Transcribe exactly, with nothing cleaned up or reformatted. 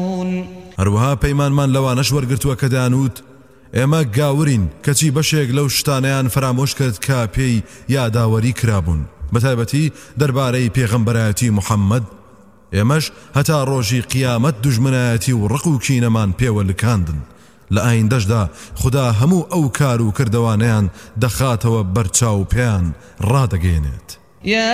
هەروەها پەیمانمان لەوانەش وەرگرتووە کە دەیانوت ئێمە گاورین کەچی بەشێک لەو شتانەیان فرامۆش کرد کە پێی یاداوەری کرابوون بەتایبەتی دەربارەی پێغەمبەرایەتی محەممەد ئێمەش هەتا ڕۆژی قیامەت دوژمنایەتی و ڕق و کینەمان پێوە لکاندن لە ئایندەشدا خدا هەموو ئەو کار و کردەوانیان دەخاتەوە بەرچاو پێیان ڕادەگەێنێت